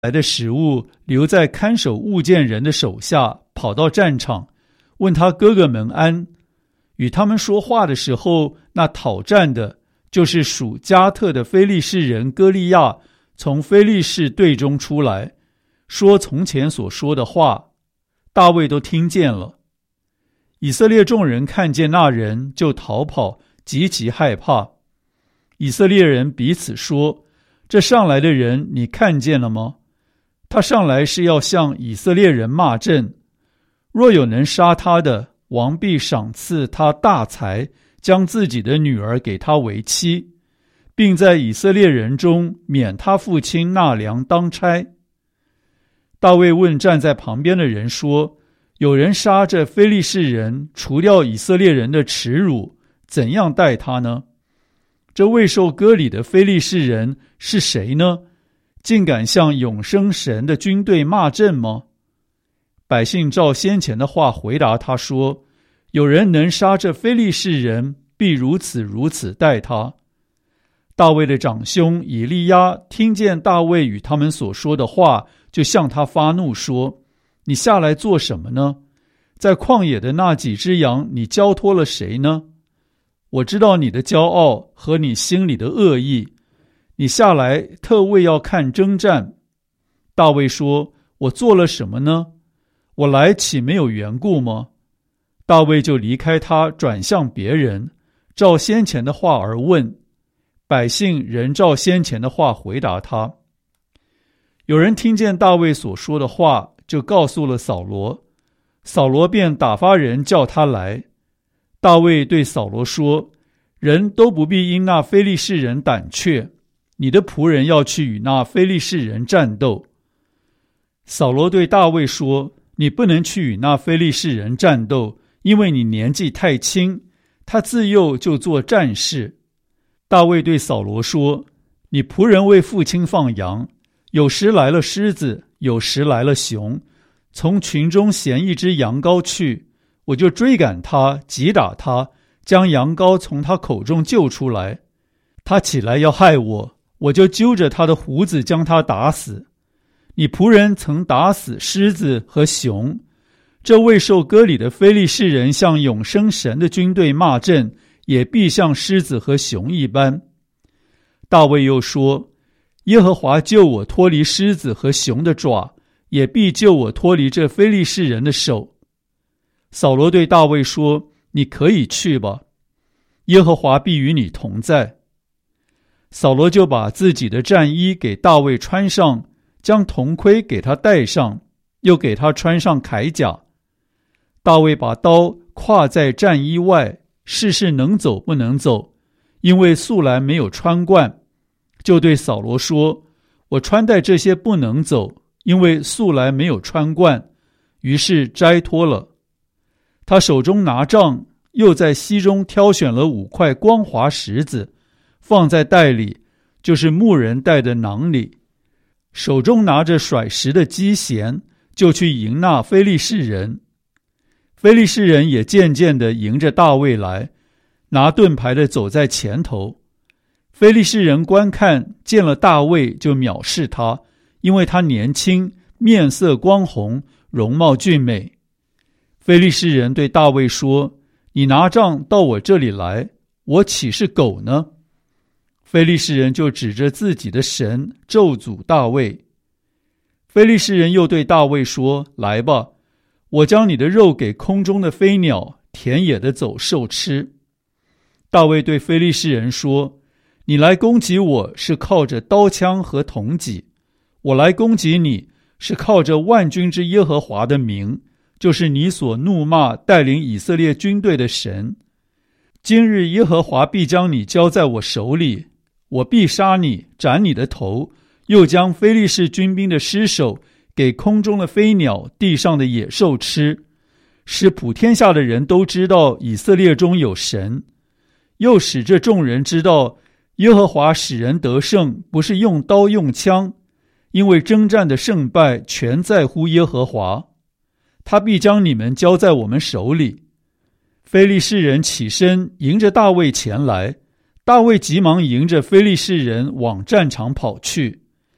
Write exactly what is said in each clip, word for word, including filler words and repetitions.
来的食物留在看守物件人的手下，跑到战场，问他哥哥们安。与他们说话的时候，那讨战的，就是属加特的非利士人歌利亚，从非利士队中出来，说从前所说的话，大卫都听见了。以色列众人看见那人，就逃跑，极其害怕。以色列人彼此说：这上来的人你看见了吗？他上来是要向以色列人骂阵，若有能杀他的，王必赏赐他大财，将自己的女儿给他为妻，并在以色列人中免他父亲纳粮当差。大卫问站在旁边的人说：有人杀这非利士人，除掉以色列人的耻辱，怎样待他呢？这未受割礼的非利士人是谁呢？竟敢向永生神的军队骂阵吗？百姓照先前的话回答他说：有人能杀这非利士人，必如此如此待他。大卫的长兄以利亚听见大卫与他们所说的话，就向他发怒说：你下来做什么呢？在旷野的那几只羊，你交托了谁呢？我知道你的骄傲和你心里的恶意，你下来特为要看征战。大卫说：我做了什么呢？我来岂没有缘故吗？大卫就离开他，转向别人，照先前的话而问。百姓仍照先前的话回答他。有人听见大卫所说的话，就告诉了扫罗，扫罗便打发人叫他来。大卫对扫罗说：人都不必因那非利士人胆怯，你的仆人要去与那非利士人战斗。扫罗对大卫说：你不能去与那非利士人战斗，因为你年纪太轻，他自幼就做战士。大卫对扫罗说：你仆人为父亲放羊，有时来了狮子，有时来了熊，从群中衔一只羊羔去，我就追赶他，击打他，将羊羔从他口中救出来。他起来要害我，我就揪着他的胡子将他打死。你仆人曾打死狮子和熊，这未受割礼的非利士人向永生神的军队骂阵，也必像狮子和熊一般。大卫又说：耶和华救我脱离狮子和熊的爪，也必救我脱离这非利士人的手。扫罗对大卫说：你可以去吧，耶和华必与你同在。扫罗就把自己的战衣给大卫穿上，将铜盔给他戴上，又给他穿上铠甲。大卫把刀挎在战衣外，试试能走不能走，因为素来没有穿惯，就对扫罗说：我穿戴这些不能走，因为素来没有穿惯。于是摘脱了。他手中拿杖，又在溪中挑选了五块光滑石子，放在袋里，就是牧人带的囊里，手中拿着甩石的机弦，就去迎那非利士人。非利士人也渐渐地迎着大卫来，拿盾牌的走在前头。非利士人观看，见了大卫就藐视他，因为他年轻，面色光红，容貌俊美。非利士人对大卫说：你拿杖到我这里来，我岂是狗呢？非利士人就指着自己的神咒诅大卫。非利士人又对大卫说：来吧，我将你的肉给空中的飞鸟，田野的走兽吃。大卫对非利士人说：你来攻击我是靠着刀枪和铜戟，我来攻击你是靠着万军之耶和华的名，就是你所怒骂带领以色列军队的神。今日耶和华必将你交在我手里，我必杀你，斩你的头，又将非利士军兵的尸首给空中的飞鸟，地上的野兽吃，使普天下的人都知道以色列中有神。又使这众人知道，耶和华使人得胜，不是用刀用枪，因为征战的胜败全在乎耶和华。他必将你们交在我们手里。非利士人起身迎着大卫前来，大卫急忙迎着非利士人往战场跑去。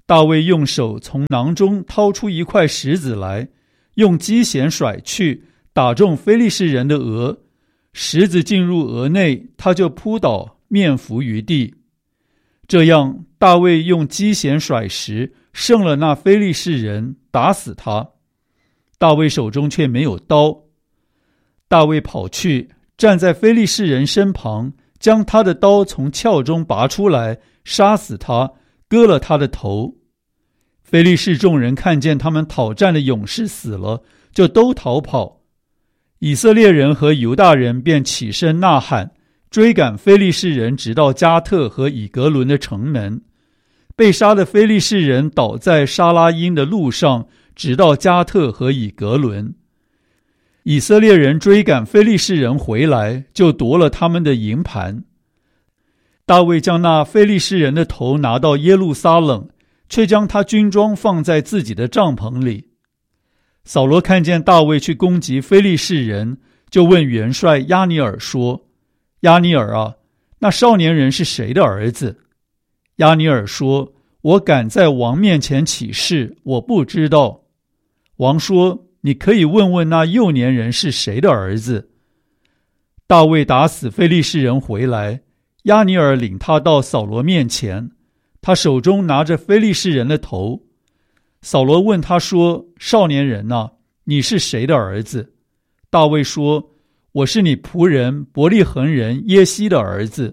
大卫用手从囊中掏出一块石子来，用机弦甩去，打中非利士人的额，石子进入额内，他就扑倒，面伏于地。这样，大卫用机弦甩石，胜了那非利士人，打死他。大卫手中却没有刀。大卫跑去，站在非利士人身旁，将他的刀从鞘中拔出来，杀死他，割了他的头。非利士众人看见他们讨战的勇士死了，就都逃跑。以色列人和犹大人便起身呐喊，追赶非利士人，直到加特和以格伦的城门。被杀的非利士人倒在沙拉因的路上，直到加特和以格伦。以色列人追赶非利士人回来，就夺了他们的营盘。大卫将那非利士人的头拿到耶路撒冷，却将他军装放在自己的帐篷里。扫罗看见大卫去攻击非利士人，就问元帅押尼珥说：押尼珥啊，那少年人是谁的儿子？押尼珥说：我敢在王面前起誓，我不知道。王说：你可以问问那幼年人是谁的儿子。大卫打死非利士人回来，押尼珥领他到扫罗面前，他手中拿着非利士人的头。扫罗问他说：少年人啊，你是谁的儿子？大卫说：我是你仆人伯利恒人耶西的儿子。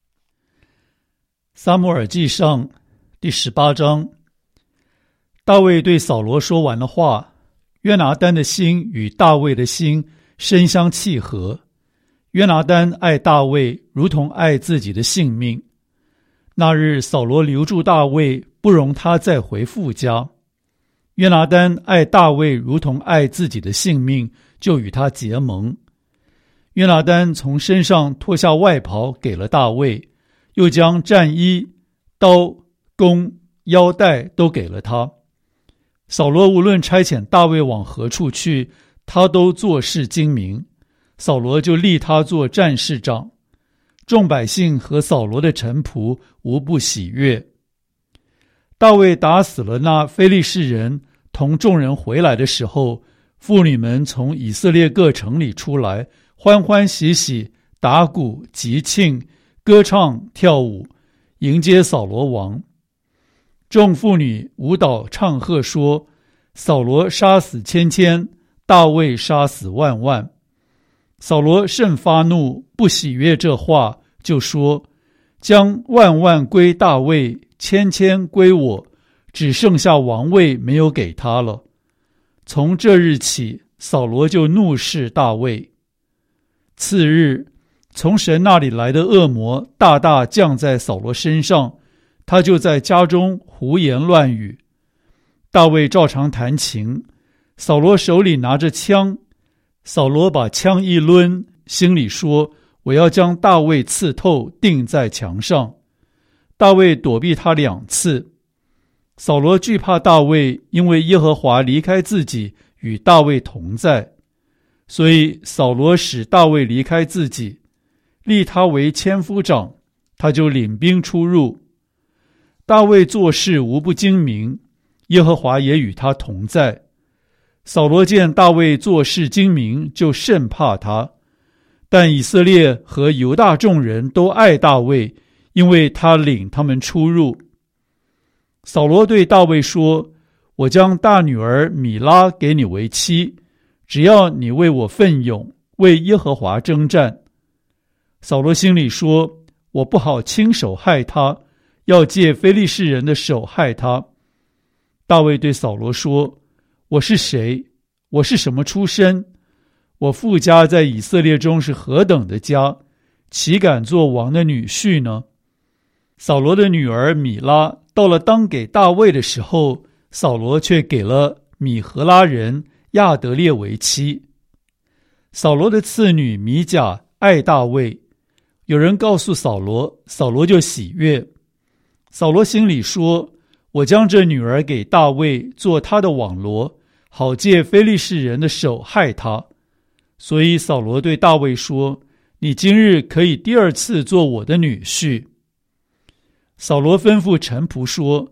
撒母耳记上第十八章。大卫对扫罗说完了话，约拿单的心与大卫的心深相契合。约拿单爱大卫如同爱自己的性命。那日扫罗留住大卫，不容他再回父家。约拿单爱大卫如同爱自己的性命，就与他结盟。约拿单从身上脱下外袍给了大卫，又将战衣、刀、弓、腰带都给了他。扫罗无论差遣大卫往何处去，他都做事精明，扫罗就立他做战士长。众百姓和扫罗的臣仆无不喜悦。大卫打死了那非利士人，同众人回来的时候，妇女们从以色列各城里出来，欢欢喜喜，打鼓集庆，歌唱跳舞，迎接扫罗王。众妇女舞蹈唱和说：扫罗杀死千千，大卫杀死万万。扫罗甚发怒，不喜悦这话，就说：将万万归大卫，千千归我，只剩下王位没有给他了。从这日起，扫罗就怒视大卫。次日，从神那里来的恶魔大大降在扫罗身上，他就在家中胡言乱语。大卫照常弹琴，扫罗手里拿着枪，扫罗把枪一抡，心里说：我要将大卫刺透，钉在墙上。大卫躲避他两次。扫罗惧怕大卫，因为耶和华离开自己，与大卫同在，所以扫罗使大卫离开自己，立他为千夫长，他就领兵出入。大卫做事无不精明，耶和华也与他同在。扫罗见大卫做事精明，就甚怕他。但以色列和犹大众人都爱大卫，因为他领他们出入。扫罗对大卫说：我将大女儿米拉给你为妻，只要你为我奋勇，为耶和华征战。扫罗心里说：我不好亲手害他，要借非利士人的手害他。大卫对扫罗说：我是谁？我是什么出身？我父家在以色列中是何等的家，岂敢做王的女婿呢？扫罗的女儿米拉到了当给大卫的时候，扫罗却给了米荷拉人亚得列为妻。扫罗的次女米甲爱大卫，有人告诉扫罗，扫罗就喜悦。扫罗心里说：我将这女儿给大卫做他的网罗，好借非利士人的手害他。所以扫罗对大卫说：你今日可以第二次做我的女婿。扫罗吩咐臣仆说：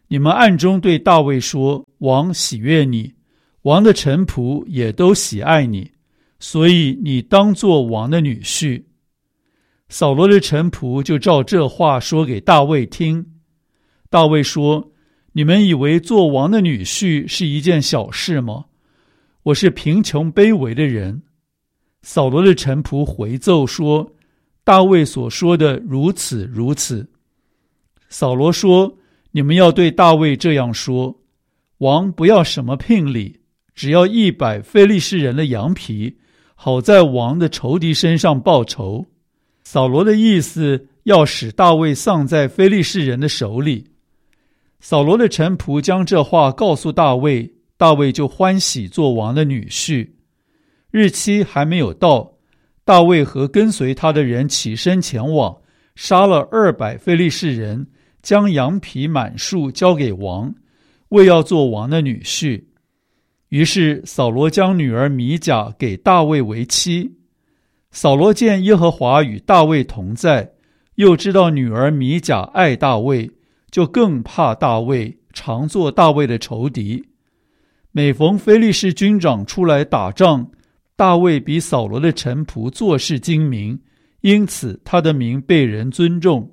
你们暗中对大卫说，王喜悦你，王的臣仆也都喜爱你，所以你当作王的女婿。扫罗的臣仆就照这话说给大卫听。大卫说，你们以为做王的女婿是一件小事吗？我是贫穷卑微的人。扫罗的臣仆回奏说，大卫所说的如此如此。扫罗说，你们要对大卫这样说，王不要什么聘礼，只要一百非利士人的羊皮，好在王的仇敌身上报仇。扫罗的意思要使大卫丧在非利士人的手里。扫罗的臣仆将这话告诉大卫，大卫就欢喜做王的女婿。日期还没有到，大卫和跟随他的人起身前往，杀了二百非利士人，将羊皮满数交给王，为要做王的女婿。于是扫罗将女儿米甲给大卫为妻。扫罗见耶和华与大卫同在，又知道女儿米甲爱大卫，就更怕大卫，常做大卫的仇敌。每逢非利士军长出来打仗，大卫比扫罗的臣仆做事精明，因此他的名被人尊重。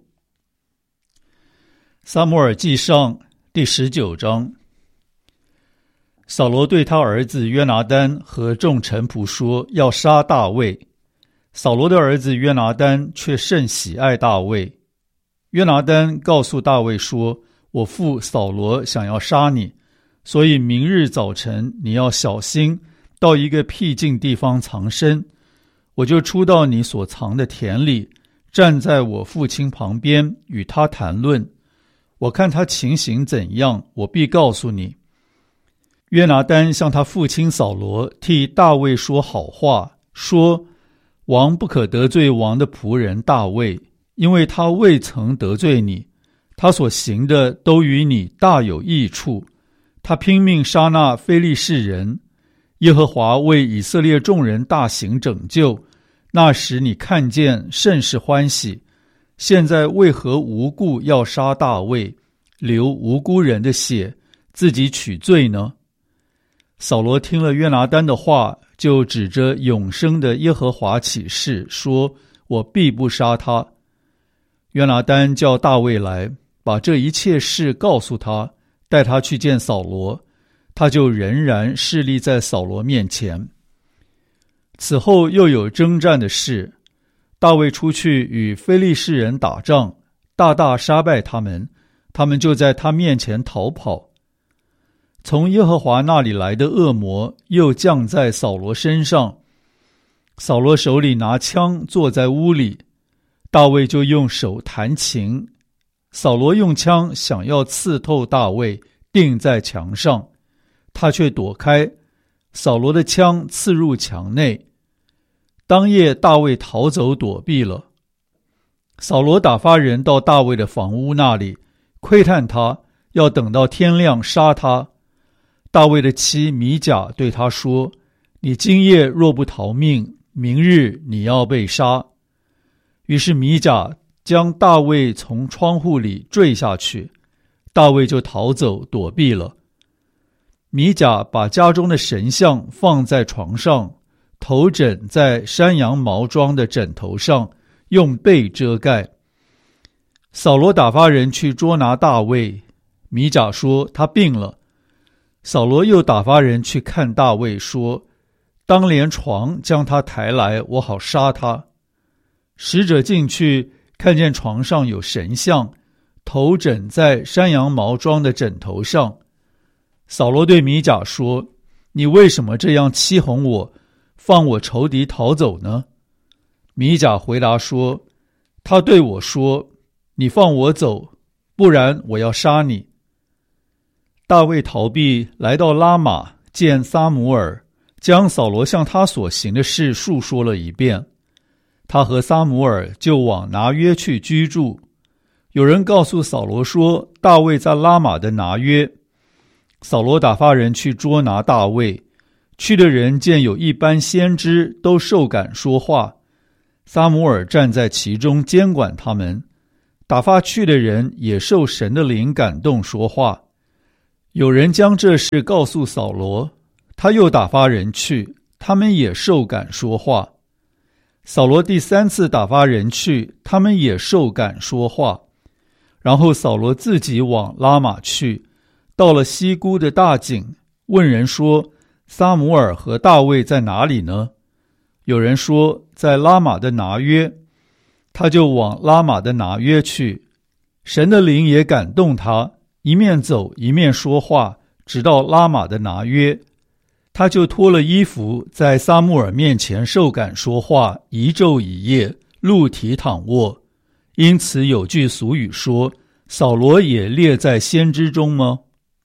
撒母耳记上第十九章。扫罗对他儿子约拿单和众臣仆说，要杀大卫。扫罗的儿子约拿单却甚喜爱大卫。约拿单告诉大卫说，我父扫罗想要杀你，所以明日早晨你要小心，到一个僻静地方藏身，我就出到你所藏的田里，站在我父亲旁边，与他谈论。我看他情形怎样，我必告诉你。约拿单向他父亲扫罗替大卫说好话，说，王不可得罪王的仆人大卫，因为他未曾得罪你，他所行的都与你大有益处。他拼命杀那非利士人，耶和华为以色列众人大行拯救，那时你看见甚是欢喜。现在为何无故要杀大卫，流无辜人的血，自己取罪呢？扫罗听了约拿单的话，就指着永生的耶和华起誓，说，我必不杀他。约拿单叫大卫来，把这一切事告诉他，带他去见扫罗，他就仍然侍立在扫罗面前。此后又有征战的事，大卫出去与非利士人打仗，大大杀败他们，他们就在他面前逃跑。从耶和华那里来的恶魔又降在扫罗身上，扫罗手里拿枪坐在屋里，大卫就用手弹琴，扫罗用枪想要刺透大卫，钉在墙上，他却躲开，扫罗的枪刺入墙内。当夜大卫逃走躲避了。扫罗打发人到大卫的房屋那里，窥探他，要等到天亮杀他。大卫的妻米甲对他说，你今夜若不逃命，明日你要被杀。于是米甲将大卫从窗户里坠下去，大卫就逃走躲避了。米甲把家中的神像放在床上，头枕在山羊毛装的枕头上，用被遮盖。扫罗打发人去捉拿大卫，米甲说他病了。扫罗又打发人去看大卫，说，当连床将他抬来，我好杀他。使者进去，看见床上有神像，头枕在山羊毛装的枕头上。扫罗对米甲说，你为什么这样欺哄我，放我仇敌逃走呢？米甲回答说，他对我说，你放我走，不然我要杀你。大卫逃避，来到拉玛，见撒母耳，将扫罗向他所行的事述说了一遍。他和撒母耳就往拿约去居住。有人告诉扫罗说，大卫在拉玛的拿约。扫罗打发人去捉拿大卫，去的人见有一班先知都受感说话，撒母耳站在其中监管他们，打发去的人也受神的灵感动说话。 有人将这事告诉扫罗，他又打发人去，他们也受感说话。扫罗第三次打发人去，他们也受感说话。然后扫罗自己往拉玛去，到了西姑的大井，问人说，撒母耳和大卫在哪里呢？有人说，在拉玛的拿约。他就往拉玛的拿约去，神的灵也感动他，一面走一面说话，直到拉玛的拿约。他就脱了衣服，在撒母耳面前受感说话，一昼一夜，露体躺卧。因此有句俗语说，扫罗也列在先知中吗？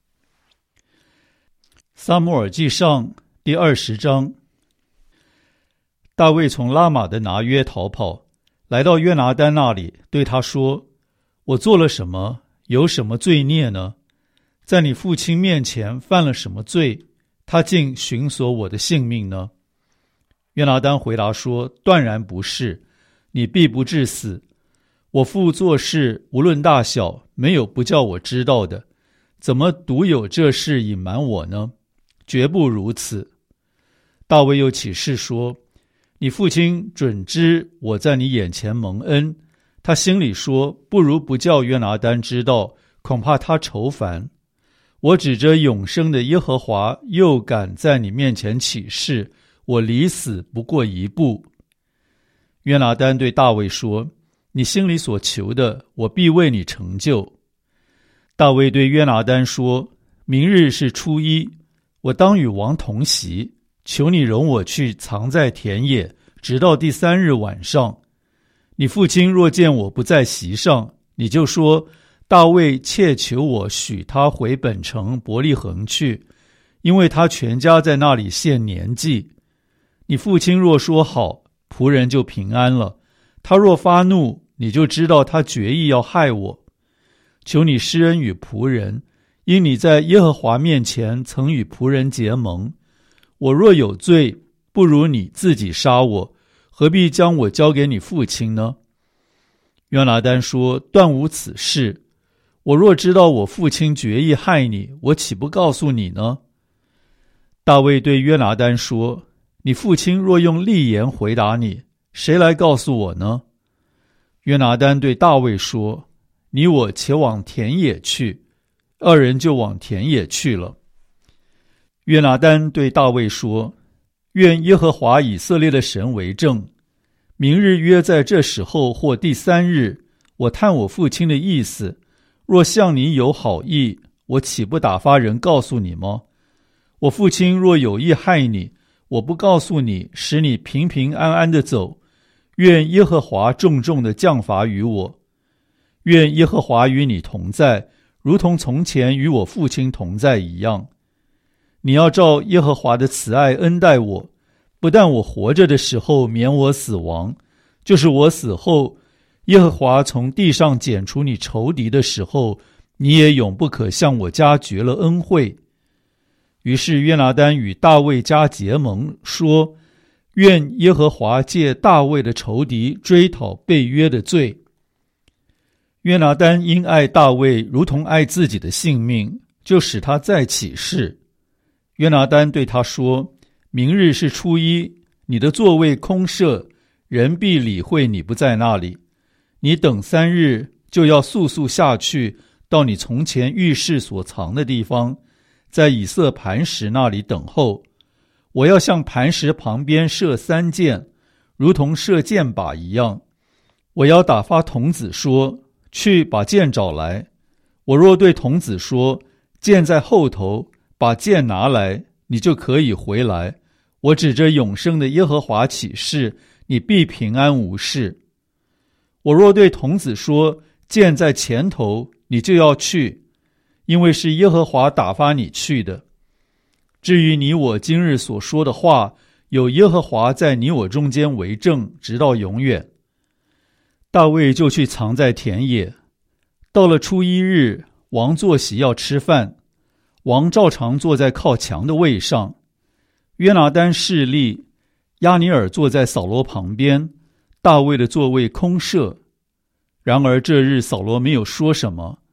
撒母耳记上第二十章。大卫从拉玛的拿约逃跑，来到约拿单那里，对他说，我做了什么？有什么罪孽呢？在你父亲面前犯了什么罪？他竟寻索我的性命呢？约拿单回答说，断然不是，你必不致死。我父做事无论大小，没有不叫我知道的，怎么独有这事隐瞒我呢？绝不如此。大卫又起誓说，你父亲准知我在你眼前蒙恩。他心里说，不如不叫约拿单知道，恐怕他愁烦。我指着永生的耶和华，又敢在你面前起誓，我离死不过一步。约拿单对大卫说，你心里所求的，我必为你成就。大卫对约拿单说，明日是初一，我当与王同席，求你容我去藏在田野，直到第三日晚上。你父亲若见我不在席上，你就说，大卫切求我许他回本城伯利恒去，因为他全家在那里献年祭。你父亲若说好，仆人就平安了。他若发怒，你就知道他决意要害我。求你施恩与仆人，因你在耶和华面前曾与仆人结盟。我若有罪，不如你自己杀我，何必将我交给你父亲呢？约拿单说，断无此事。我若知道我父亲决意害你，我岂不告诉你呢？大卫对约拿单说，你父亲若用利言回答你，谁来告诉我呢？约拿单对大卫说，你我且往田野去。二人就往田野去了。约拿单对大卫说，愿耶和华以色列的神为证，明日约在这时候或第三日，我探我父亲的意思，若向你有好意，我岂不打发人告诉你吗？我父亲若有意害你，我不告诉你，使你平平安安的走，愿耶和华重重的降罚于我。愿耶和华与你同在，如同从前与我父亲同在一样。你要照耶和华的慈爱恩待我，不但我活着的时候免我死亡，就是我死后，耶和华从地上剪除你仇敌的时候，你也永不可向我家绝了恩惠。于是约拿单与大卫家结盟，说，愿耶和华借大卫的仇敌追讨被约的罪。约拿单因爱大卫如同爱自己的性命，就使他再起誓。约拿单对他说，明日是初一，你的座位空设，人必理会你不在那里。你等三日，就要速速下去，到你从前浴室所藏的地方，在以色磐石那里等候。我要向磐石旁边射三箭，如同射箭靶一样。我要打发童子说，去把箭找来。我若对童子说，箭在后头，把箭拿来，你就可以回来。我指着永生的耶和华起誓，你必平安无事。我若对童子说，箭在前头，你就要去，因为是耶和华打发你去的。至于你我今日所说的话，有耶和华在你我中间为证，直到永远。大卫就去藏在田野。到了初一日，王坐席要吃饭，王照常坐在靠墙的位上。约拿单侍立，押尼珥坐在扫罗旁边，大卫的座位空设。然而这日扫罗没有说什么，他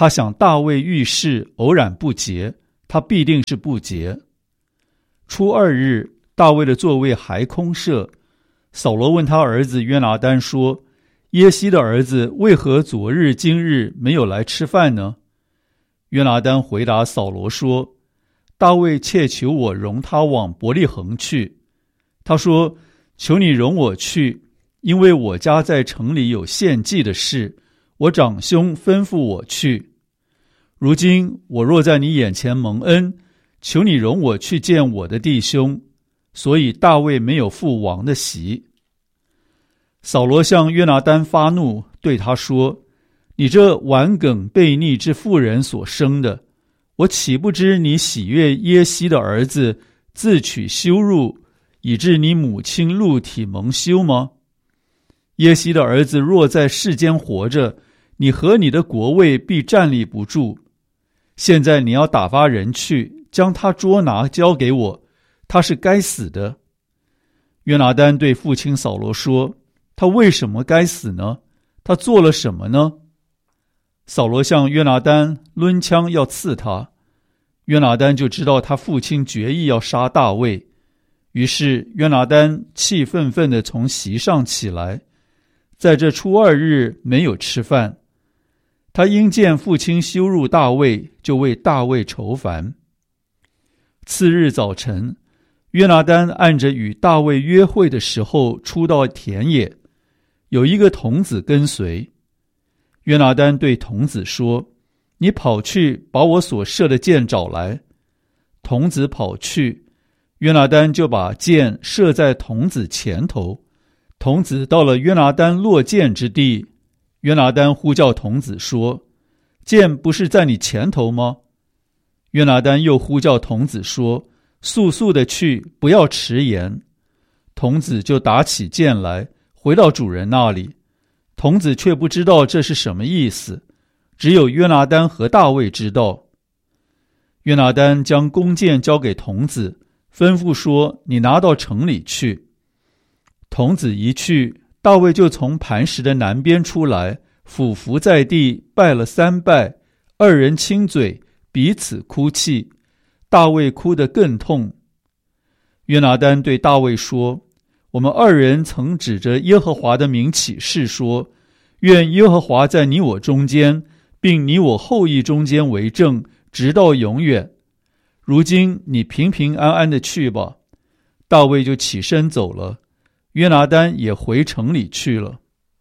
他想大卫遇事偶然不洁，他必定是不洁。初二日，大卫的座位还空设，扫罗问他儿子约拿单说：耶西的儿子为何昨日今日没有来吃饭呢？约拿单回答扫罗说：大卫切求我容他往伯利恒去。他说：求你容我去，因为我家在城里有献祭的事，我长兄吩咐我去。如今我若在你眼前蒙恩，求你容我去见我的弟兄。所以大卫没有赴王的席。扫罗向约拿单发怒，对他说：你这顽梗悖逆之妇人所生的，我岂不知你喜悦耶西的儿子，自取羞辱，以致你母亲露体蒙羞吗？耶西的儿子若在世间活着，你和你的国位必站立不住。现在你要打发人去，将他捉拿交给我，他是该死的。约拿单对父亲扫罗说：他为什么该死呢？他做了什么呢？扫罗向约拿单抡枪要刺他，约拿单就知道他父亲决意要杀大卫，于是约拿单气愤愤地从席上起来，在这初二日没有吃饭。他因见父亲羞辱大卫，就为大卫愁烦。次日早晨，约拿单按着与大卫约会的时候出到田野，有一个童子跟随。约拿单对童子说：你跑去把我所射的箭找来。童子跑去，约拿单就把箭射在童子前头。童子到了约拿单落箭之地，约拿单呼叫童子说：箭不是在你前头吗？约拿单又呼叫童子说：速速的去，不要迟延。童子就打起箭来，回到主人那里。童子却不知道这是什么意思，只有约拿单和大卫知道。约拿单将弓箭交给童子，吩咐说：你拿到城里去。童子一去，大卫就从磐石的南边出来，俯伏在地，拜了三拜，二人亲嘴，彼此哭泣。大卫哭得更痛。约拿单对大卫说：我们二人曾指着耶和华的名起誓说：愿耶和华在你我中间，并你我后裔中间为证，直到永远。如今你平平安安的去吧。大卫就起身走了，约拿单也回城里去了。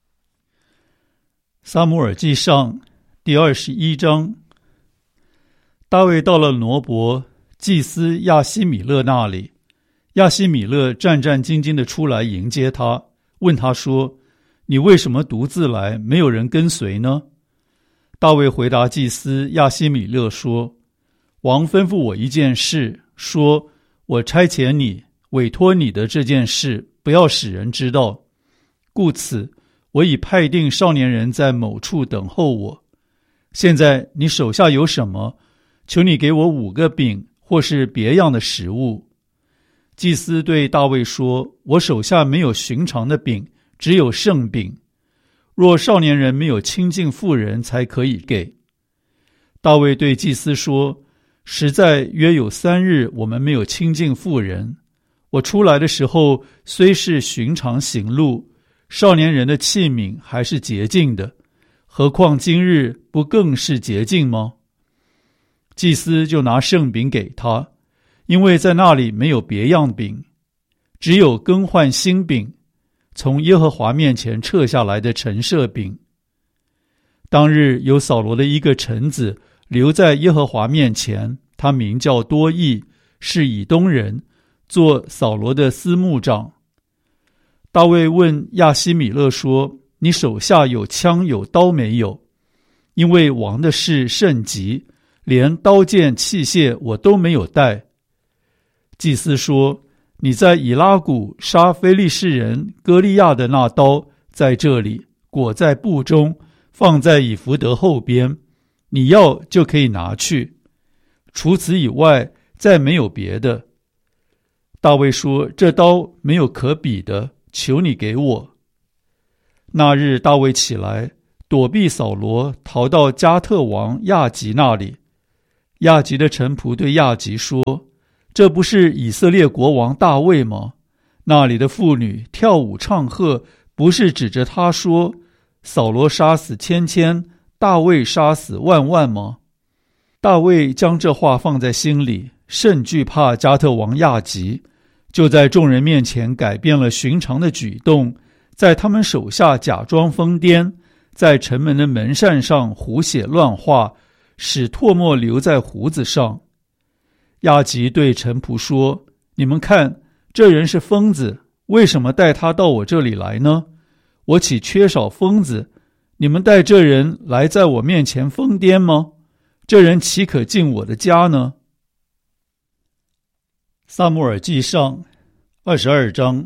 撒母耳记上第二十一章。大卫到了挪伯祭司亚希米勒那里，亚希米勒战战兢兢地出来迎接他，问他说：你为什么独自来，没有人跟随呢？大卫回答祭司亚希米勒说：王吩咐我一件事，说我差遣你，委托你的这件事不要使人知道，故此我已派定少年人在某处等候我。现在你手下有什么？求你给我五个饼，或是别样的食物。祭司对大卫说：我手下没有寻常的饼，只有圣饼，若少年人没有亲近妇人，才可以给。大卫对祭司说：实在约有三日，我们没有亲近妇人。我出来的时候，虽是寻常行路，少年人的器皿还是洁净的，何况今日不更是洁净吗？祭司就拿圣饼给他，因为在那里没有别样饼，只有更换新饼，从耶和华面前撤下来的陈设饼。当日有扫罗的一个臣子留在耶和华面前，他名叫多益，是以东人，做扫罗的司牧长。大卫问亚希米勒说：你手下有枪有刀没有？因为王的事甚急，连刀剑器械我都没有带。祭司说：你在以拉谷杀非利士人歌利亚的那刀在这里，裹在布中，放在以弗得后边，你要就可以拿去，除此以外再没有别的。大卫说：这刀没有可比的，求你给我。那日大卫起来， 躲避扫罗，逃到加特王亚吉那里。亚吉的臣仆对亚吉说：这不是以色列国王大卫吗？那里的妇女跳舞唱和，不是指着他说：扫罗杀死千千，大卫杀死万万吗？大卫将这话放在心里，甚惧怕加特王亚吉，就在众人面前改变了寻常的举动，在他们手下假装疯癫，在城门的门扇上胡写乱画，使唾沫留在胡子上。亚吉对臣仆说：你们看，这人是疯子，为什么带他到我这里来呢？我岂缺少疯子？你们带这人来在我面前疯癫吗？这人岂可进我的家呢？撒母耳记上二十二章。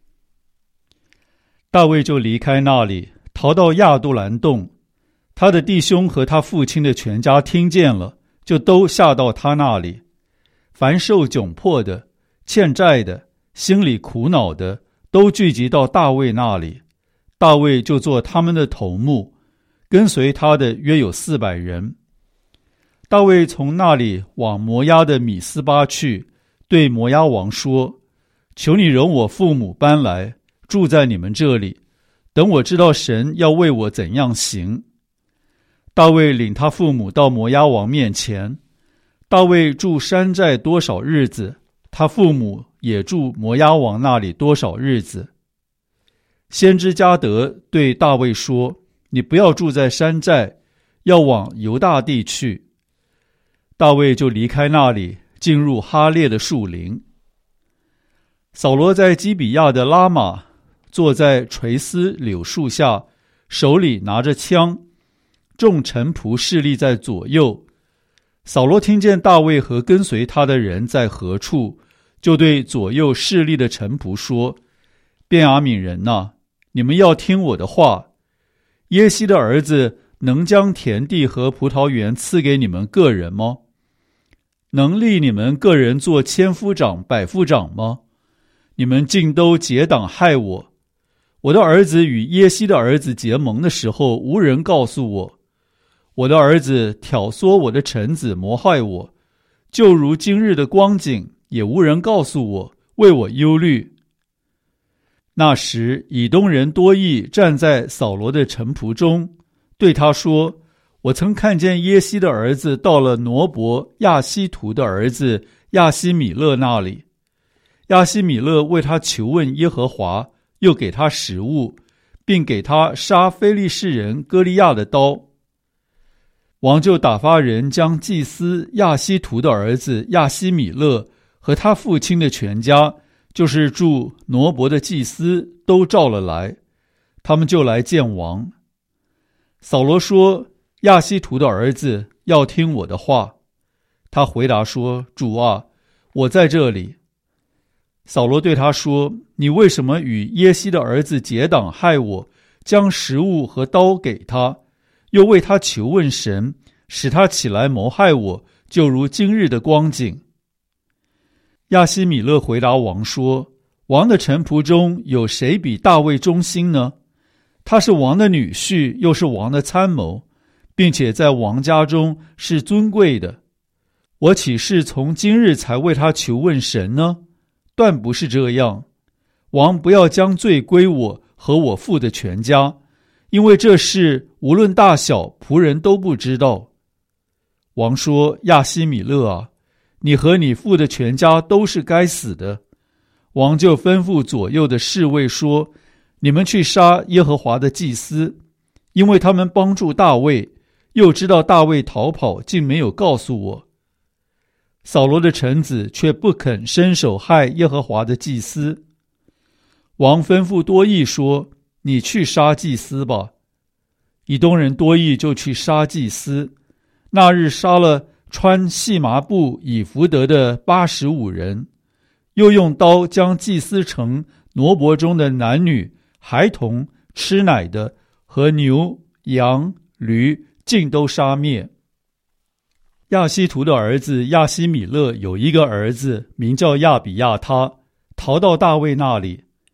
大卫就离开那里，逃到亚杜兰洞。他的弟兄和他父亲的全家听见了，就都下到他那里。凡受窘迫的、欠债的、心里苦恼的，都聚集到大卫那里。大卫就做他们的头目，跟随他的约有四百人。大卫从那里往摩押的米斯巴去，对摩押王说：求你容我父母搬来，住在你们这里，等我知道神要为我怎样行。大卫领他父母到摩押王面前。大卫住山寨多少日子，他父母也住摩押王那里多少日子。先知加得对大卫说：你不要住在山寨，要往犹大地去。大卫就离开那里，进入哈列的树林。扫罗在基比亚的拉玛，坐在垂丝柳树下，手里拿着枪，众臣仆侍立在左右。扫罗听见大卫和跟随他的人在何处，就对左右侍立的臣仆说：便雅悯人哪，你们要听我的话。耶西的儿子能将田地和葡萄园赐给你们个人吗？能立你们个人做千夫长、百夫长吗？你们竟都结党害我。我的儿子与耶西的儿子结盟的时候，无人告诉我。我的儿子挑唆我的臣子谋害我，就如今日的光景，也无人告诉我，为我忧虑。那时以东人多益站在扫罗的臣仆中，对他说：我曾看见耶西的儿子到了挪伯亚希图的儿子亚希米勒那里。亚希米勒为他求问耶和华，又给他食物，并给他杀非利士人歌利亚的刀。王就打发人将祭司亚希图的儿子亚希米勒和他父亲的全家，就是住挪伯的祭司，都召了来。他们就来见王。扫罗说：亚希图的儿子要听我的话。他回答说：主啊，我在这里。扫罗对他说：你为什么与耶西的儿子结党害我，将食物和刀给他，又为他求问神，使他起来谋害我，就如今日的光景？亚希米勒回答王说：王的臣仆中有谁比大卫忠心呢？他是王的女婿，又是王的参谋，并且在王家中是尊贵的。我岂是从今日才为他求问神呢？断不是这样。王不要将罪归我和我父的全家，因为这事无论大小，仆人都不知道。王说：亚希米勒啊，你和你父的全家都是该死的。王就吩咐左右的侍卫说：你们去杀耶和华的祭司，因为他们帮助大卫，又知道大卫逃跑，竟没有告诉我。扫罗的臣子却不肯伸手害耶和华的祭司。王吩咐多益说：你去杀祭司吧。以东人多益就去杀祭司，那日杀了穿细麻布以弗得的八十五人，又用刀将祭司城挪伯中的男女、孩童、吃奶的和牛、羊、驴尽都杀灭。亚希图的儿子亚希米勒有一个儿子，名叫亚比亚他，逃到大卫那里。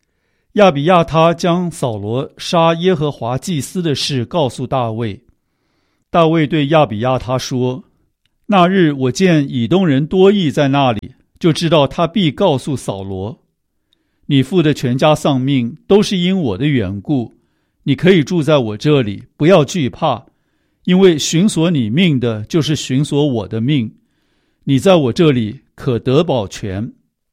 亚比亚他将扫罗杀耶和华祭司的事告诉大卫。大卫对亚比亚他说：那日我见以东人多益在那里，就知道他必告诉扫罗，你父的全家丧命都是因我的缘故，你可以住在我这里，不要惧怕，因为寻索你命的就是寻索我的命，你在我这里可得保全。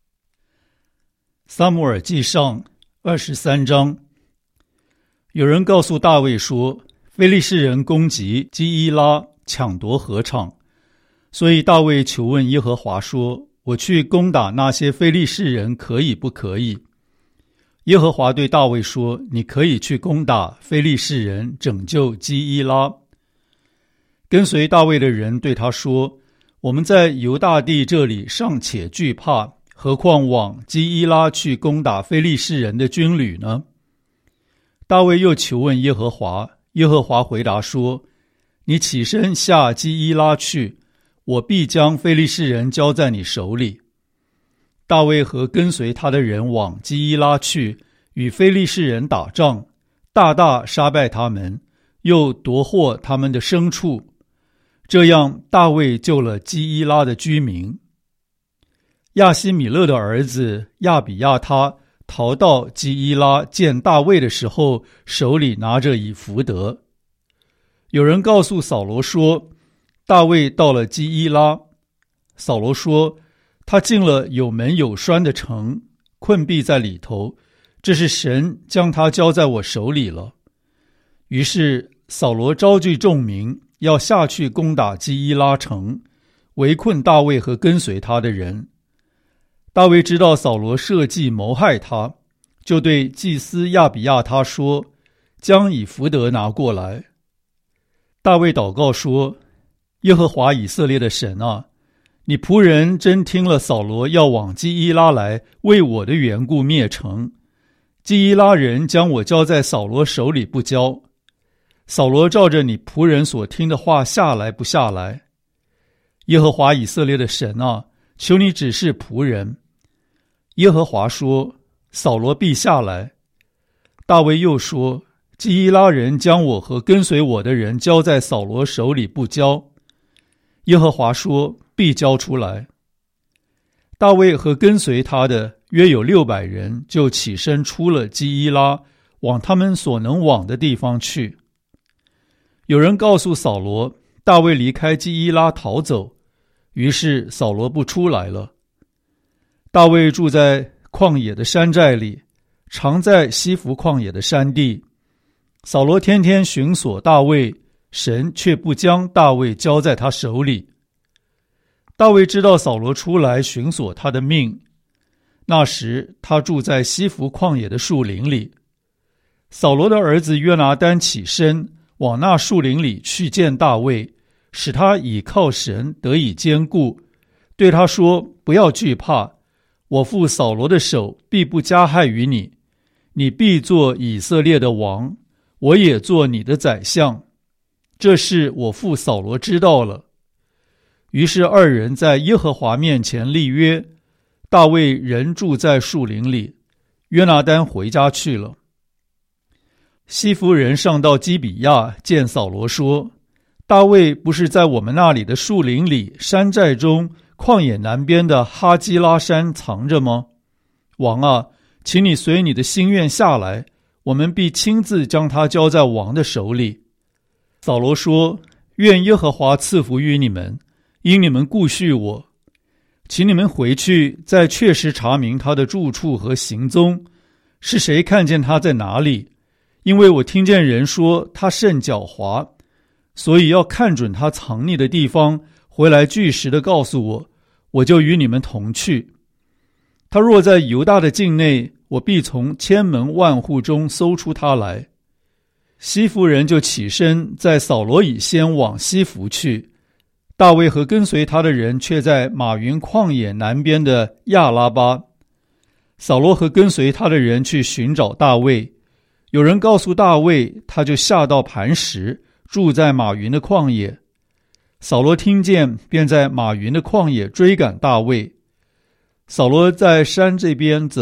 撒母耳记上二十三章。有人告诉大卫说，非利士人攻击基伊拉，抢夺禾场，所以大卫求问耶和华说，我去攻打那些非利士人可以不可以？耶和华对大卫说，你可以去攻打非利士人，拯救基伊拉。跟随大卫的人对他说，我们在犹大地这里尚且惧怕，何况往基伊拉去攻打非利士人的军旅呢？大卫又求问耶和华，耶和华回答说，你起身下基伊拉去，我必将非利士人交在你手里。大卫和跟随他的人往基伊拉去，与非利士人打仗，大大杀败他们，又夺获他们的牲畜。这样大卫救了基伊拉的居民。亚希米勒的儿子亚比亚他逃到基伊拉见大卫的时候，手里拿着以弗得。有人告诉扫罗说，大卫到了基伊拉。扫罗说，他进了有门有栓的城，困闭在里头，这是神将他交在我手里了。于是扫罗召集众民，要下去攻打基伊拉城，围困大卫和跟随他的人。大卫知道扫罗设计谋害他，就对祭司亚比亚他说，将以弗得拿过来。大卫祷告说，耶和华以色列的神啊，你仆人真听了扫罗要往基伊拉来，为我的缘故灭城，基伊拉人将我交在扫罗手里不交。扫罗照着你仆人所听的话下来不下来？耶和华以色列的神啊，求你指示仆人。耶和华说，扫罗必下来。大卫又说，基伊拉人将我和跟随我的人交在扫罗手里不交。耶和华说，必交出来。大卫和跟随他的约有六百人，就起身出了基伊拉，往他们所能往的地方去。有人告诉扫罗，大卫离开基伊拉逃走，于是扫罗不出来了。大卫住在旷野的山寨里，常在西弗旷野的山地。扫罗天天寻索大卫，神却不将大卫交在他手里。大卫知道扫罗出来寻索他的命，那时他住在西弗旷野的树林里。扫罗的儿子约拿单起身，往那树林里去见大卫，使他倚靠神得以坚固，对他说，不要惧怕，我父扫罗的手必不加害于你，你必做以色列的王，我也做你的宰相。这事我父扫罗知道了。于是二人在耶和华面前立约，大卫仍住在树林里，约拿单回家去了。西弗人上到基比亚，见扫罗说，大卫不是在我们那里的树林里、山寨中、旷野南边的哈基拉山藏着吗？王啊，请你随你的心愿下来，我们必亲自将他交在王的手里。扫罗说，愿耶和华赐福于你们，因你们顾恤我。请你们回去，再确实查明他的住处和行踪，是谁看见他在哪里，因为我听见人说他甚狡猾，所以要看准他藏匿的地方，回来据实的告诉我，我就与你们同去。他若在犹大的境内，我必从千门万户中搜出他来。西弗人就起身，在扫罗以先往西弗去。大卫和跟随他的人却在马云旷野南边的亚拉巴。扫罗和跟随他的人去寻找大卫，有人告诉大卫，他就下到磐石，住在马云的旷野。扫罗听见，便在马云的旷野追赶大卫。扫罗在山这边走，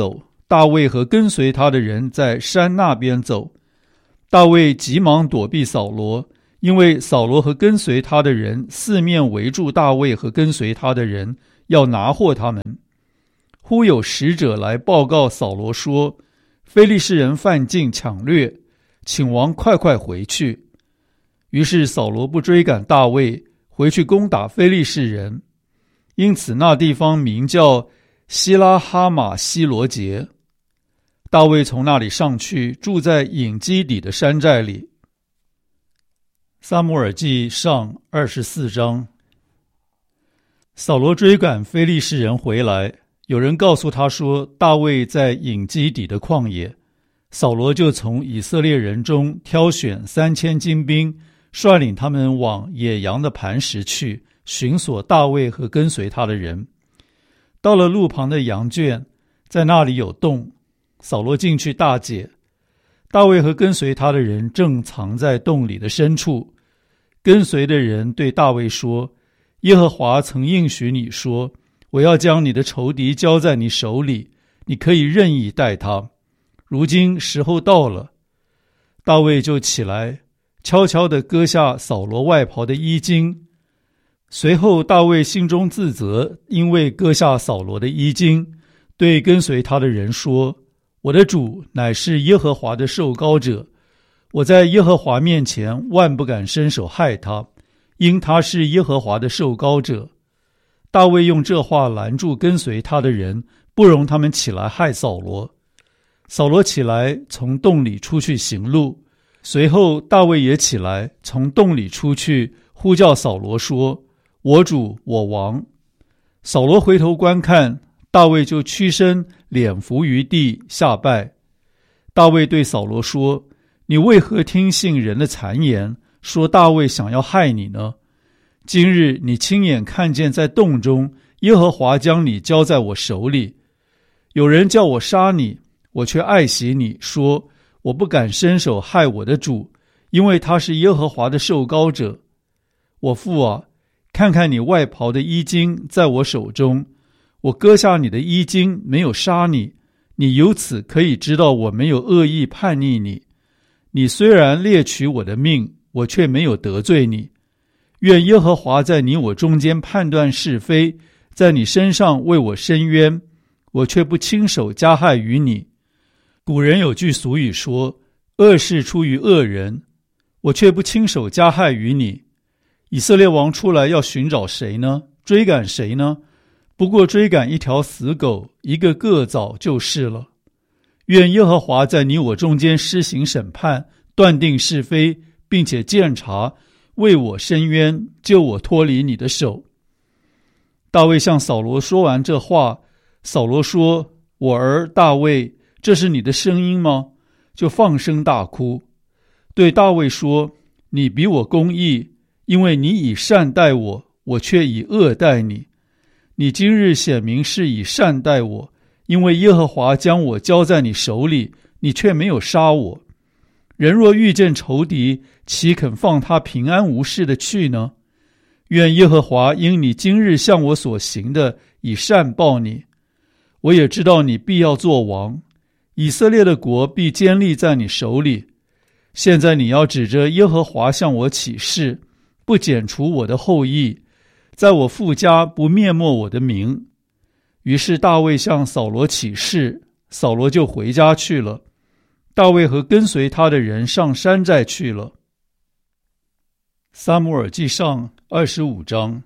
大卫和跟随他的人在山那边走。大卫急忙躲避扫罗，因为扫罗和跟随他的人四面围住大卫和跟随他的人，要拿获他们。忽有使者来报告扫罗说，非利士人犯境抢掠，请王快快回去。于是扫罗不追赶大卫，回去攻打非利士人，因此那地方名叫希拉哈马希罗杰。大卫从那里上去，住在隐基底的山寨里。撒母耳记上二十四章。扫罗追赶非利士人回来，有人告诉他说，大卫在隐基底的旷野。扫罗就从以色列人中挑选三千精兵，率领他们往野羊的磐石去，寻索大卫和跟随他的人。到了路旁的羊圈，在那里有洞，扫罗进去大解。大卫和跟随他的人正藏在洞里的深处。跟随的人对大卫说，耶和华曾应许你说，我要将你的仇敌交在你手里，你可以任意待他。如今时候到了。大卫就起来，悄悄地割下扫罗外袍的衣襟。随后大卫心中自责，因为割下扫罗的衣襟，对跟随他的人说，我的主乃是耶和华的受膏者，我在耶和华面前万不敢伸手害他，因他是耶和华的受膏者。大卫用这话拦住跟随他的人，不容他们起来害扫罗。扫罗起来，从洞里出去行路，随后大卫也起来，从洞里出去，呼叫扫罗说，我主，我王。扫罗回头观看，大卫就屈身脸伏于地下拜。大卫对扫罗说，你为何听信人的谗言，说大卫想要害你呢？今日你亲眼看见在洞中，耶和华将你交在我手里。有人叫我杀你，我却爱惜你，说我不敢伸手害我的主，因为他是耶和华的受膏者。我父啊，看看你外袍的衣襟在我手中，我割下你的衣襟，没有杀你，你由此可以知道我没有恶意叛逆你。你虽然猎取我的命，我却没有得罪你。愿耶和华在你我中间判断是非，在你身上为我伸冤，我却不亲手加害于你。古人有句俗语说，恶事出于恶人，我却不亲手加害于你。以色列王出来要寻找谁呢？追赶谁呢？不过追赶一条死狗，一个个枣就是了。愿耶和华在你我中间施行审判，断定是非，并且鉴察，为我伸冤，救我脱离你的手。大卫向扫罗说完这话，扫罗说，我儿大卫，这是你的声音吗？就放声大哭，对大卫说，你比我公义，因为你以善待我，我却以恶待你。你今日显明是以善待我，因为耶和华将我交在你手里，你却没有杀我。人若遇见仇敌，岂肯放他平安无事的去呢？愿耶和华因你今日向我所行的，以善报你。我也知道你必要做王，以色列的国必坚立在你手里。现在你要指着耶和华向我起誓，不剪除我的后裔，在我父家不灭没我的名。于是大卫向扫罗起誓，扫罗就回家去了。大卫和跟随他的人上山寨去了。撒母耳记上二十五章。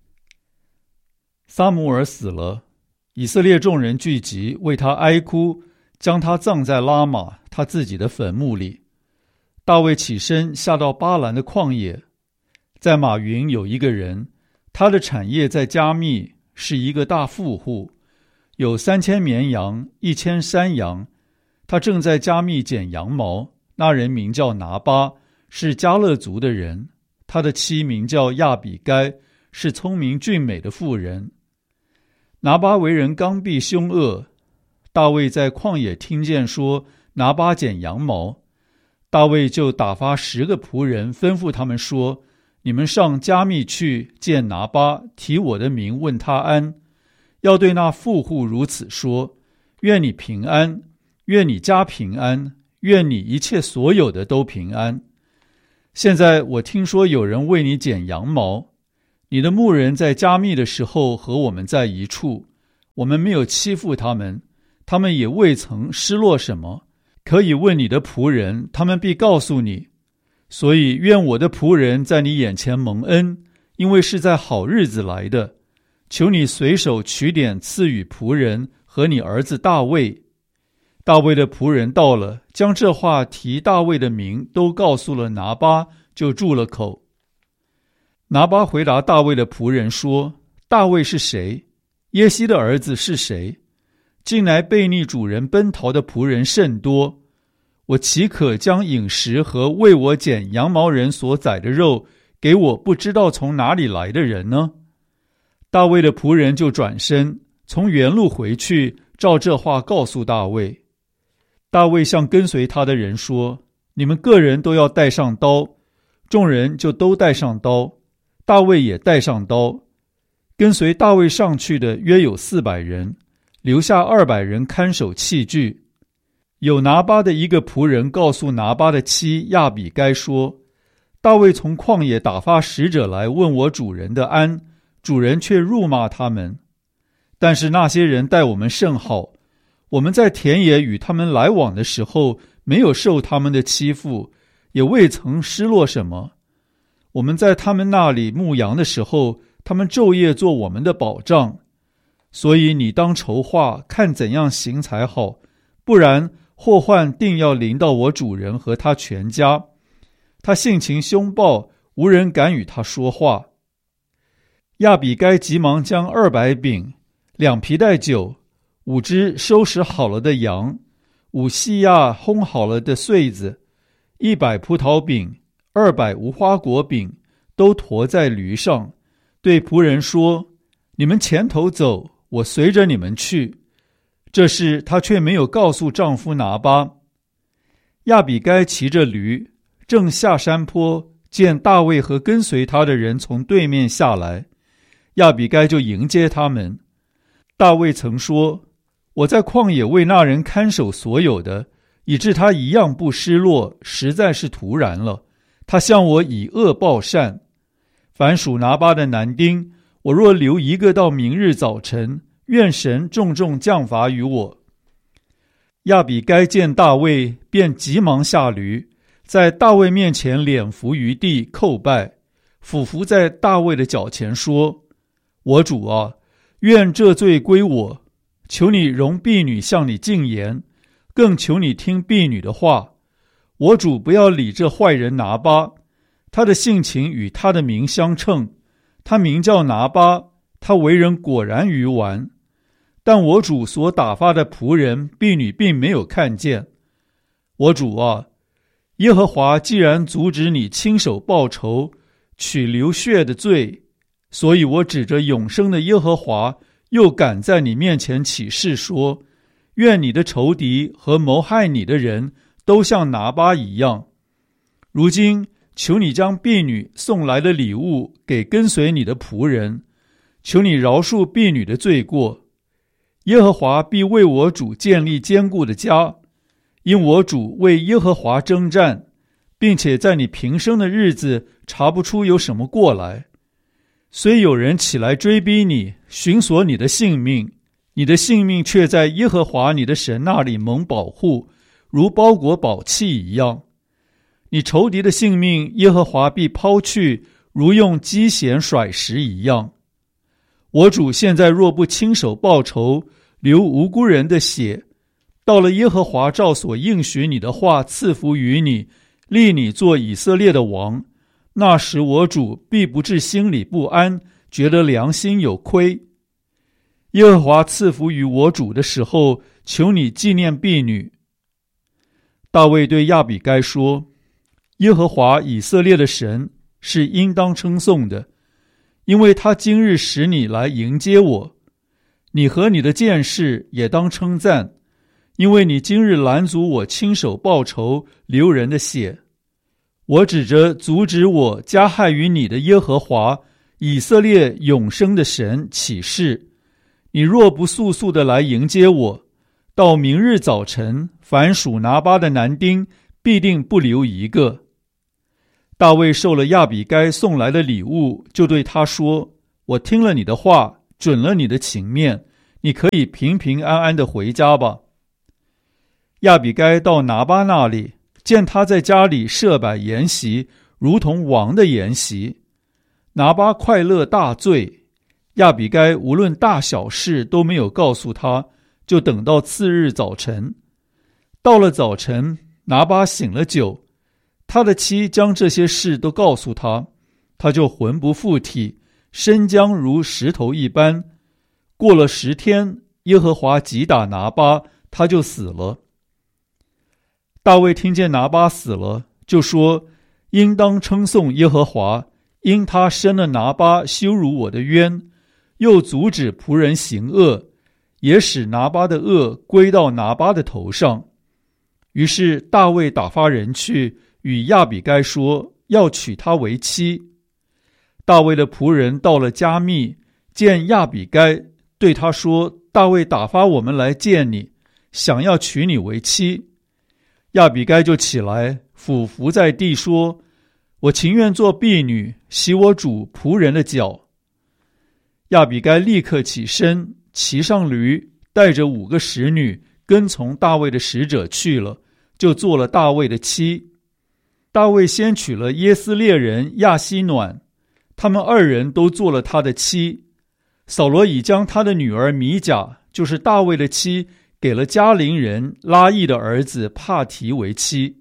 撒母耳死了，以色列众人聚集，为他哀哭，将他葬在拉玛他自己的坟墓里。大卫起身下到巴兰的旷野，在马云有一个人，他的产业在加密，是一个大富户，有三千绵羊，一千山羊。他正在加密剪羊毛，那人名叫拿巴，是迦勒族的人。他的妻名叫亚比该，是聪明俊美的妇人。拿巴为人刚愎凶恶，大卫在旷野听见说拿巴剪羊毛，大卫就打发十个仆人，吩咐他们说，你们上加密去见拿巴，提我的名问他安，要对那富户如此说， 愿你平安，愿你家平安，愿你一切所有的都平安。现在我听说有人为你剪羊毛，你的牧人在加密的时候和我们在一处，我们没有欺负他们，他们也未曾失落什么。可以问你的仆人，他们必告诉你。所以愿我的仆人在你眼前蒙恩，因为是在好日子来的。求你随手取点赐予仆人和你儿子大卫。大卫的仆人到了，将这话提大卫的名都告诉了拿巴，就住了口。拿巴回答大卫的仆人说：大卫是谁？耶西的儿子是谁？近来悖逆主人奔逃的仆人甚多，我岂可将饮食和为我剪羊毛人所宰的肉给我不知道从哪里来的人呢？大卫的仆人就转身从原路回去，照这话告诉大卫。大卫向跟随他的人说：你们个人都要带上刀。众人就都带上刀，大卫也带上刀。跟随大卫上去的约有四百人，留下二百人看守器具。有拿巴的一个仆人告诉拿巴的妻亚比该说：大卫从旷野打发使者来问我主人的安，主人却辱骂他们。但是那些人待我们甚好，我们在田野与他们来往的时候，没有受他们的欺负，也未曾失落什么。我们在他们那里牧羊的时候，他们昼夜做我们的保障。所以你当筹划，看怎样行才好，不然祸患定要临到我主人和他全家。他性情凶暴，无人敢与他说话。亚比该急忙将二百饼、两皮带酒、五只收拾好了的羊、五细亚烘好了的穗子、一百葡萄饼、二百无花果饼，都驮在驴上，对仆人说：你们前头走，我随着你们去。这事她却没有告诉丈夫拿巴。亚比该骑着驴，正下山坡，见大卫和跟随他的人从对面下来，亚比该就迎接他们。大卫曾说：我在旷野为那人看守所有的，以致他一样不失落，实在是突然了。他向我以恶报善。凡属拿巴的男丁，我若留一个到明日早晨，愿神重重降罚于我。亚比该见大卫，便急忙下驴，在大卫面前脸伏于地叩拜，俯伏在大卫的脚前说：我主啊，愿这罪归我，求你容婢女向你进言，更求你听婢女的话。我主不要理这坏人拿巴，他的性情与他的名相称，他名叫拿巴，他为人果然愚顽。但我主所打发的仆人婢女并没有看见。我主啊，耶和华既然阻止你亲手报仇，取流血的罪，所以我指着永生的耶和华，又敢在你面前起誓说：愿你的仇敌和谋害你的人都像拿巴一样。如今求你将婢女送来的礼物给跟随你的仆人，求你饶恕婢女的罪过。耶和华必为我主建立坚固的家，因我主为耶和华征战，并且在你平生的日子查不出有什么过来。虽有人起来追逼你，寻索你的性命，你的性命却在耶和华你的神那里蒙保护，如包裹宝器一样。你仇敌的性命，耶和华必抛去，如用机弦甩石一样。我主现在若不亲手报仇，流无辜人的血，到了耶和华照所应许你的话赐福于你，立你做以色列的王，那时我主必不至心里不安，觉得良心有亏。耶和华赐福于我主的时候，求你纪念婢女。大卫对亚比该说：耶和华以色列的神是应当称颂的，因为他今日使你来迎接我。你和你的剑士也当称赞，因为你今日拦阻我亲手报仇，流人的血。我指着阻止我加害于你的耶和华以色列永生的神起誓，你若不速速的来迎接我， 到明日早晨，凡属拿巴的男丁必定不留一个。大卫受了亚比该送来的礼物，就对他说：我听了你的话，准了你的情面，你可以平平安安地回家吧。亚比该到拿巴那里，见他在家里设摆筵席，如同王的筵席。拿巴快乐大醉，亚比该无论大小事都没有告诉他，就等到次日早晨。到了早晨，拿巴醒了酒，他的妻将这些事都告诉他，他就魂不附体，身僵如石头一般。过了十天，耶和华击打拿巴，他就死了。大卫听见拿巴死了，就说：应当称颂耶和华，因他伸了拿巴羞辱我的冤，又阻止仆人行恶，也使拿巴的恶归到拿巴的头上。于是大卫打发人去与亚比该说，要娶她为妻。大卫的仆人到了加密，见亚比该，对他说：大卫打发我们来见你，想要娶你为妻。亚比该就起来，俯伏在地说：我情愿做婢女，洗我主仆人的脚。亚比该立刻起身，骑上驴，带着五个使女，跟从大卫的使者去了，就做了大卫的妻。大卫先娶了耶斯列人亚希暖，他们二人都做了他的妻。扫罗已将他的女儿米甲，就是大卫的妻，给了加林人拉益的儿子帕提为妻。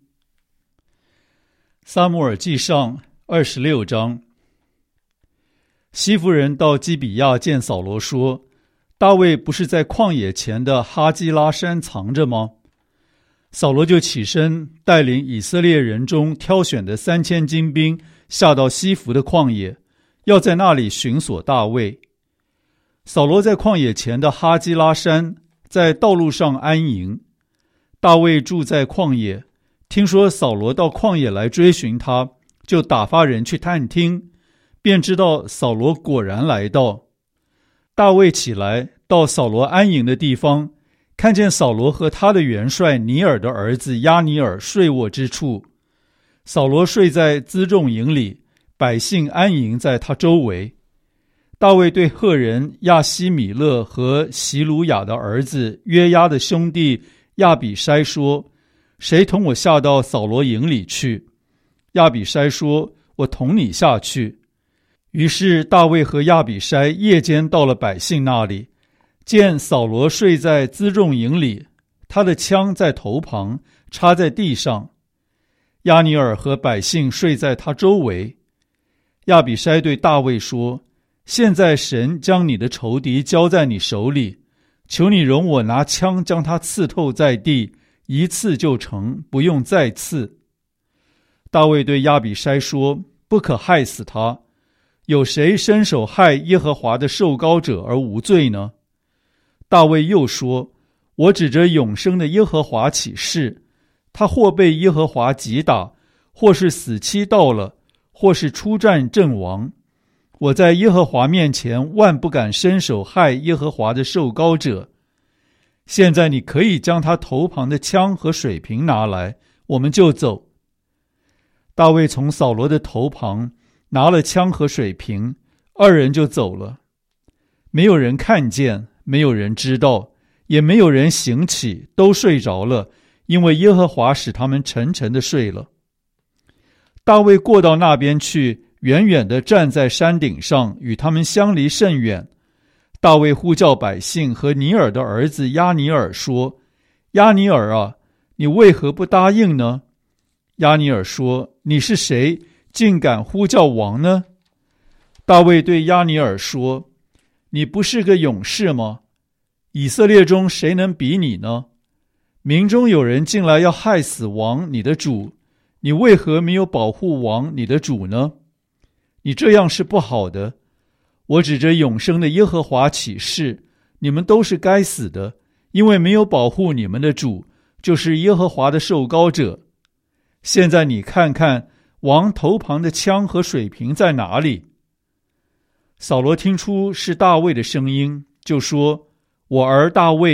撒母耳记上二十六章。西弗人到基比亚见扫罗说：大卫不是在旷野前的哈基拉山藏着吗？扫罗就起身，带领以色列人中挑选的三千精兵，下到西弗的旷野，要在那里寻索大卫。扫罗在旷野前的哈基拉山，在道路上安营。大卫住在旷野，听说扫罗到旷野来追寻他，就打发人去探听，便知道扫罗果然来到。大卫起来，到扫罗安营的地方，看见扫罗和他的元帅尼尔的儿子押尼尔睡卧之处。扫罗睡在辎重营里，百姓安营在他周围。大卫对赫人亚希米勒和席鲁雅的儿子约押的兄弟亚比筛说：谁同我下到扫罗营里去？亚比筛说：我同你下去。于是大卫和亚比筛夜间到了百姓那里，见扫罗睡在辎重营里，他的枪在头旁，插在地上。押尼尔和百姓睡在他周围。亚比筛对大卫说：现在神将你的仇敌交在你手里，求你容我拿枪将他刺透在地，一刺就成，不用再刺。大卫对亚比筛说：不可害死他，有谁伸手害耶和华的受膏者而无罪呢？大卫又说：我指着永生的耶和华起誓，他或被耶和华击打，或是死期到了，或是出战阵亡，我在耶和华面前万不敢伸手害耶和华的受膏者。现在你可以将他头旁的枪和水瓶拿来，我们就走。大卫从扫罗的头旁拿了枪和水瓶，二人就走了。没有人看见，没有人知道，也没有人醒起，都睡着了，因为耶和华使他们沉沉地睡了。大卫过到那边去，远远地站在山顶上，与他们相离甚远。大卫呼叫百姓和尼尔的儿子押尼尔说：押尼尔啊，你为何不答应呢？押尼尔说：你是谁，竟敢呼叫王呢？大卫对押尼尔说：你不是个勇士吗？以色列中谁能比你呢？民中有人进来要害死王你的主，你为何没有保护王你的主呢？你这样是不好的。我指着永生的耶和华起誓，你们都是该死的，因为没有保护你们的主，就是耶和华的受膏者。现在你看看王头旁的枪和水瓶在哪里？扫罗听出是大卫的声音，就说：我儿大卫，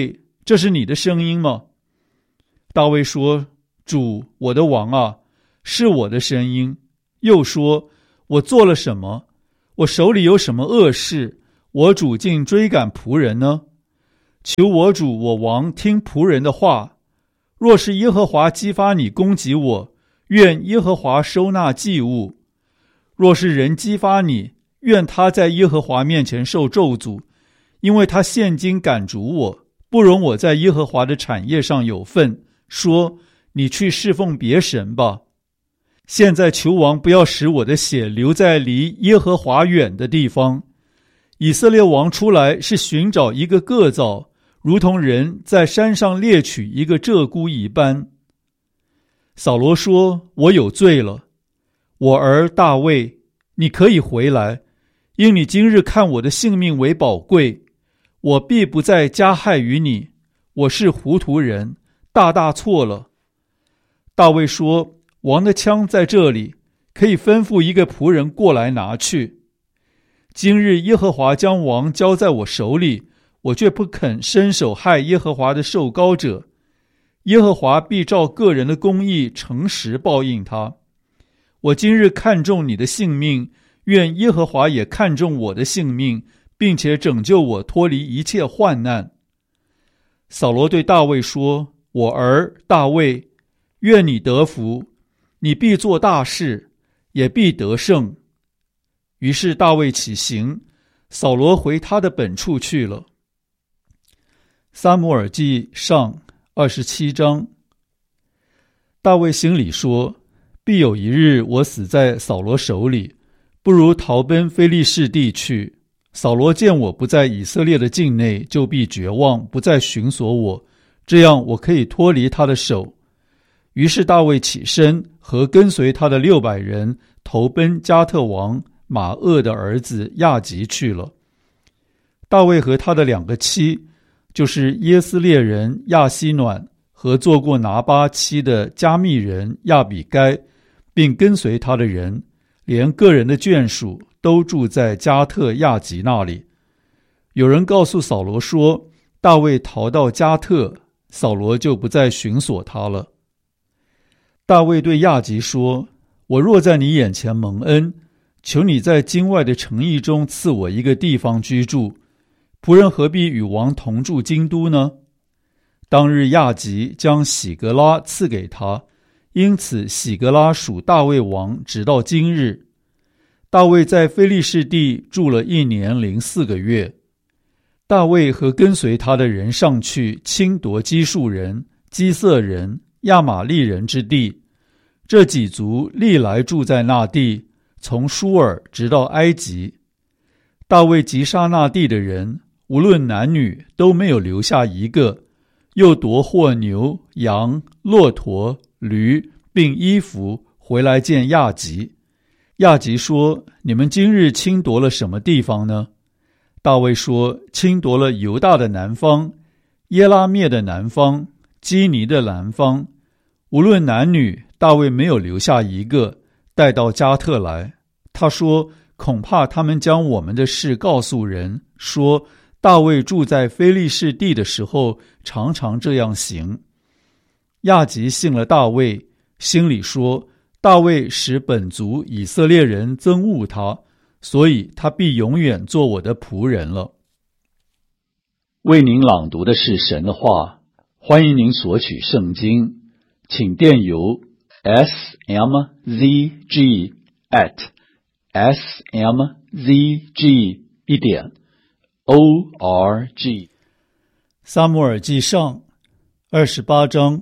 这是你的声音吗？”大卫说：“主，我的王啊，是我的声音。”又说：“我做了什么？我手里有什么恶事？我主竟追赶仆人呢？求我主我王听仆人的话。若是耶和华激发你攻击我，愿耶和华收纳祭物；若是人激发你，愿他在耶和华面前受咒诅，因为他现今赶逐我，不容我在耶和华的产业上有份，说：你去侍奉别神吧。现在求王不要使我的血流在离耶和华远的地方。以色列王出来是寻找一个个蚤，如同人在山上猎取一个鹧鸪一般。”扫罗说：“我有罪了，我儿大卫，你可以回来，因你今日看我的性命为宝贵，我必不再加害于你。我是糊涂人，大大错了。”大卫说：“王的枪在这里，可以吩咐一个仆人过来拿去。今日耶和华将王交在我手里，我却不肯伸手害耶和华的受膏者。耶和华必照个人的公义诚实报应他。我今日看重你的性命，愿耶和华也看重我的性命，并且拯救我脱离一切患难。”扫罗对大卫说：“我儿大卫，愿你得福，你必做大事，也必得胜。”于是大卫起行，扫罗回他的本处去了。撒母耳记上二十七章。大卫心里说：“必有一日我死在扫罗手里，不如逃奔非利士地去。扫罗见我不在以色列的境内，就必绝望，不再寻索我，这样我可以脱离他的手。”于是大卫起身，和跟随他的六百人投奔加特王马厄的儿子亚吉去了。大卫和他的两个妻，就是耶斯列人亚希暖和做过拿巴妻的加密人亚比该，并跟随他的人，连个人的眷属都住在加特亚吉那里。有人告诉扫罗说，大卫逃到加特，扫罗就不再寻索他了。大卫对亚吉说：“我若在你眼前蒙恩，求你在京外的城邑中赐我一个地方居住，仆人何必与王同住京都呢？”当日亚吉将喜格拉赐给他，因此喜格拉属大卫王直到今日。大卫在非利士地住了一年零四个月。大卫和跟随他的人上去侵夺基述人、基色人、亚玛利人之地，这几族历来住在那地，从舒尔直到埃及。大卫击杀那地的人，无论男女，都没有留下一个，又夺获牛、羊、骆驼、驴，并衣服回来见亚吉。亚吉说：“你们今日侵夺了什么地方呢？”大卫说：“侵夺了犹大的南方，耶拉灭的南方，基尼的南方，无论男女，大卫没有留下一个，带到加特来。他说，恐怕他们将我们的事告诉人，说大卫住在非利士地的时候，常常这样行。”亚吉信了大卫，心里说，大卫使本族以色列人憎恶他，所以他必永远做我的仆人了。为您朗读的是神的话，欢迎您索取圣经，请电邮 s m z g at s m z g 一点 o r g。 撒母耳记上二十八章。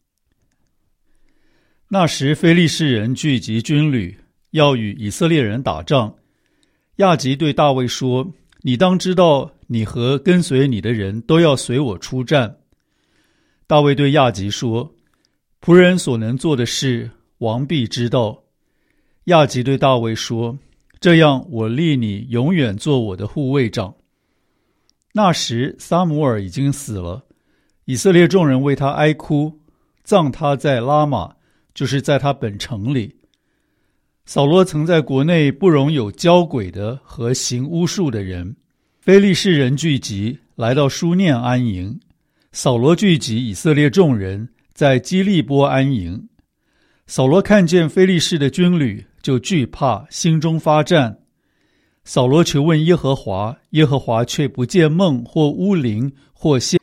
那时非利士人聚集军旅，要与以色列人打仗。亚吉对大卫说：“你当知道，你和跟随你的人都要随我出战。”大卫对亚吉说：“仆人所能做的事，王必知道。”亚吉对大卫说：“这样，我立你永远做我的护卫长。”那时撒母耳已经死了，以色列众人为他哀哭，葬他在拉玛，就是在他本城里。扫罗曾在国内不容有交鬼的和行巫术的人。非利士人聚集，来到书念安营。 扫罗聚集以色列众人，在基利波安营。扫罗看见非利士的军旅，就惧怕，心中发战。扫罗求问耶和华，耶和华却不见梦或乌灵或现。